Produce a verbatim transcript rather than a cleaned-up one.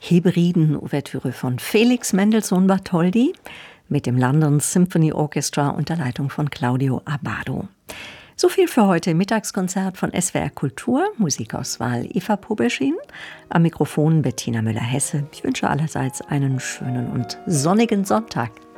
Hebriden-Ouvertüre von Felix Mendelssohn Bartholdy mit dem London Symphony Orchestra unter Leitung von Claudio Abbado. So viel für heute Mittagskonzert von S W R Kultur, Musikauswahl Eva Pobeschin, am Mikrofon Bettina Müller-Hesse. Ich wünsche allerseits einen schönen und sonnigen Sonntag.